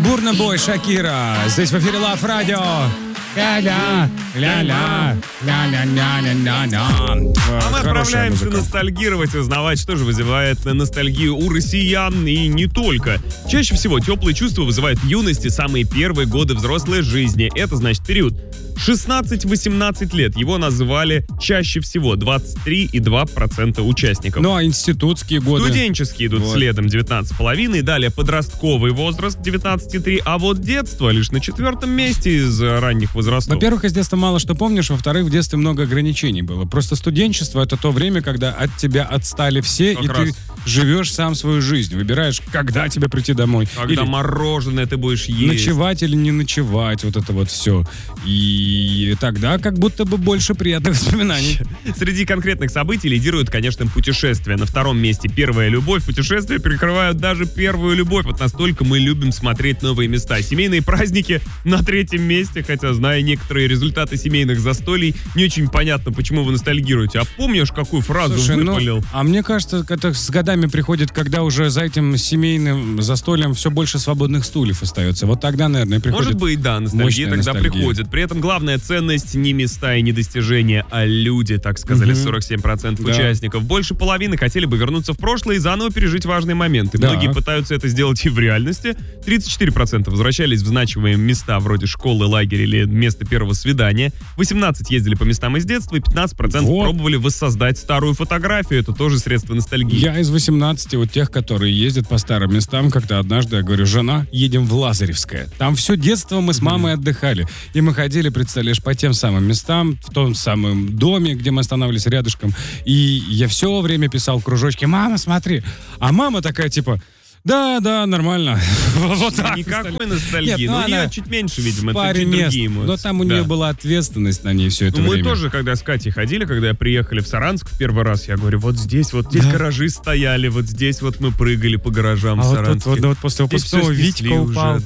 Бурна Бой, Шакира. Здесь в эфире Love Radio. Ля-ля, ля-ля, ля-ля-ля-ля-ля-ля. А мы отправляемся ностальгировать, узнавать, что же вызывает ностальгию у россиян и не только. Чаще всего теплые чувства вызывают юность и самые первые годы взрослой жизни. Это значит период 16-18 лет. Его называли чаще всего 23,2% участников. Ну а институтские годы? Студенческие идут следом 19,5%, и далее подростковый возраст 19,3%, а вот детство лишь на 4-м месте из ранних возрастов. Во-первых, из детства мало что помнишь, во-вторых, в детстве много ограничений было. Просто студенчество — это то время, когда от тебя отстали все, и ты живешь сам свою жизнь. Выбираешь, когда тебе прийти домой. Когда мороженое ты будешь есть. Ночевать или не ночевать, вот это вот все. И тогда как будто бы больше приятных воспоминаний. Среди конкретных событий лидируют, конечно, путешествия. На 2-м месте первая любовь. Путешествия перекрывают даже первую любовь. Вот настолько мы любим смотреть новые места. Семейные праздники на 3-м месте, хотя, зная некоторые результаты семейных застолий, не очень понятно, почему вы ностальгируете. А помнишь, какую фразу выпалил? А мне кажется, это с годами приходит, когда уже за этим семейным застольем все больше свободных стульев остается. Вот тогда, наверное, приходит. Может быть, да, ностальгия тогда приходит. При этом главная ценность не места и не достижения, а люди, так сказали 47% участников. Больше половины хотели бы вернуться в прошлое и заново пережить важные моменты. Многие пытаются это сделать и в реальности. 34% возвращались в значимые места вроде школы, лагеря или места первого свидания. 18% ездили по местам из детства, и 15% пробовали воссоздать старую фотографию. Это тоже средство ностальгии. Я из 18 вот тех, которые ездят по старым местам. Как-то однажды я говорю: жена, едем в Лазаревское. Там все детство мы с мамой отдыхали. И мы ходили, представляешь, по тем самым местам, в том самом доме, где мы останавливались рядышком. И я все время писал кружочки: мама, смотри. А мама такая типа: да, нормально. Вот так. Никакой ностальгии. Но у нее чуть меньше, видимо, это чуть другие эмоции. Но там у нее была ответственность на ней все это время. Мы тоже, когда с Катей ходили, когда приехали в Саранск в первый раз, я говорю: вот здесь гаражи стояли, вот здесь вот мы прыгали по гаражам в Саранске. Вот после выпускного Витька упал.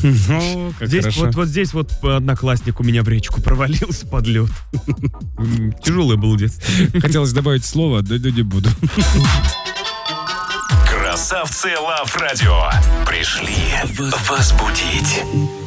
Вот здесь вот одноклассник у меня в речку провалился под лед. Тяжелое было детство. Хотелось добавить слово, да не буду. Красавцы Love Radio пришли возбудить.